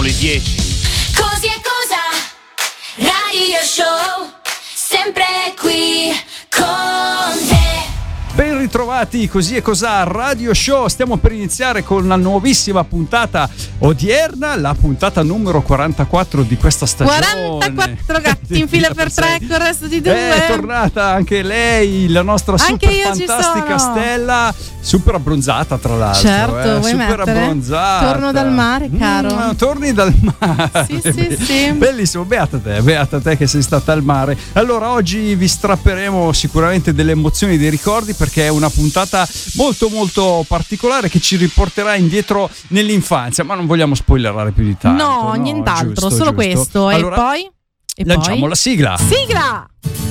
le 10. Così è cosa, radio show, sempre qui con te. Ben ritrovati, così è cos'ha Radio Show. Stiamo per iniziare con una nuovissima puntata odierna, la puntata numero 44 di questa stagione. 44 gatti in fila per 3 con il resto di 2. È tornata anche lei, la nostra Anche super io ci fantastica sono. Stella, super abbronzata tra l'altro. Certo, vuoi super mettere? abbronzata. Torno dal mare, caro. Torni dal mare. Sì. Bellissimo, beata te che sei stata al mare. Allora, oggi vi strapperemo sicuramente delle emozioni, dei ricordi, perché è una puntata molto molto particolare che ci riporterà indietro nell'infanzia, ma non vogliamo spoilerare più di tanto. No, nient'altro, giusto, solo giusto. questo. Allora, E poi? lanciamo la sigla. Sigla!